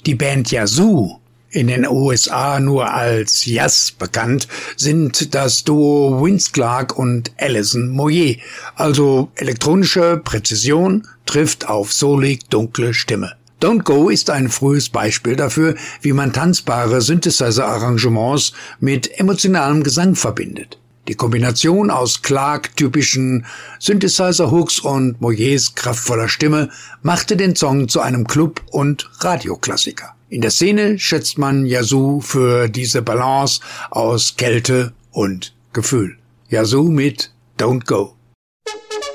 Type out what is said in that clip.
Die Band Yazoo, in den USA nur als Yaz bekannt, sind das Duo Vince Clarke und Alison Moyet. Also elektronische Präzision trifft auf soulig dunkle Stimme. Don't Go ist ein frühes Beispiel dafür, wie man tanzbare Synthesizer-Arrangements mit emotionalem Gesang verbindet. Die Kombination aus Clarke-typischen Synthesizer-Hooks und Moyets kraftvoller Stimme machte den Song zu einem Club- und Radioklassiker. In der Szene schätzt man Yazoo für diese Balance aus Kälte und Gefühl. Yazoo mit Don't Go.